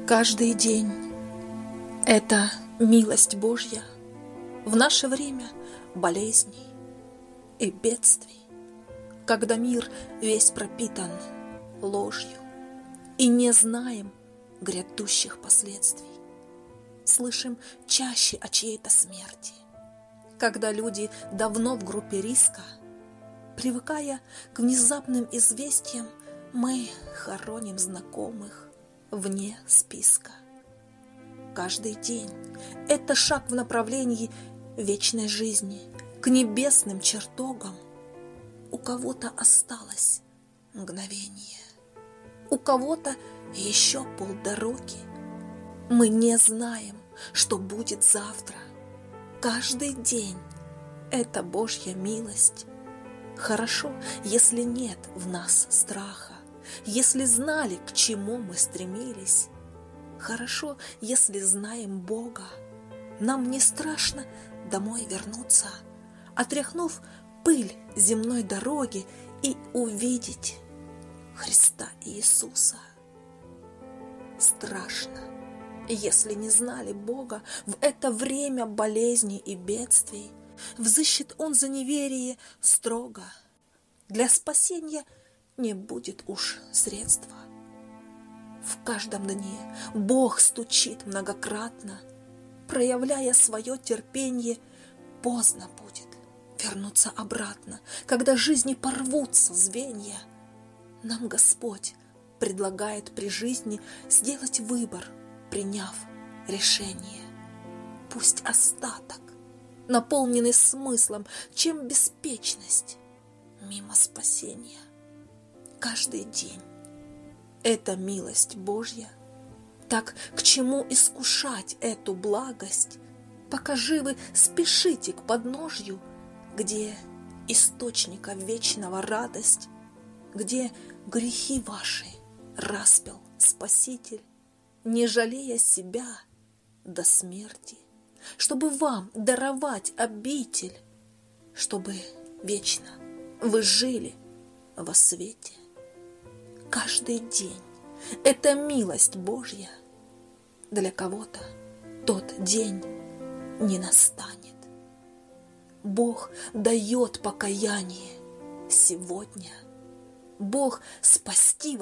Каждый день — это милость Божья в наше время болезней и бедствий, когда мир весь пропитан ложью и не знаем грядущих последствий. Слышим чаще о чьей-то смерти, когда люди давно в группе риска. Привыкая к внезапным известиям, мы хороним знакомых вне списка. Каждый день — это шаг в направлении вечной жизни, к небесным чертогам. У кого-то осталось мгновение, у кого-то еще полдороги. Мы не знаем, что будет завтра. Каждый день — это Божья милость. Хорошо, если нет в нас страха, если знали, к чему мы стремились. Хорошо, если знаем Бога. Нам не страшно домой вернуться, отряхнув пыль земной дороги и увидеть Христа Иисуса. Страшно, если не знали Бога в это время болезней и бедствий. Взыщет Он за неверие строго. Для спасения не будет уж средства. В каждом дне Бог стучит многократно, проявляя свое терпение. Поздно будет вернуться обратно, когда жизни порвутся звенья. Нам Господь предлагает при жизни сделать выбор, приняв решение. Пусть остаток, наполненный смыслом, чем беспечность, мимо спасения. Каждый день — это милость Божья. Так к чему искушать эту благость, пока живы спешите к подножью, где источника вечного радость, где грехи ваши распял Спаситель, не жалея себя до смерти, чтобы вам даровать обитель, чтобы вечно вы жили во свете. Каждый день — это милость Божья. Для кого-то тот день не настанет. Бог дает покаяние сегодня. Бог спасти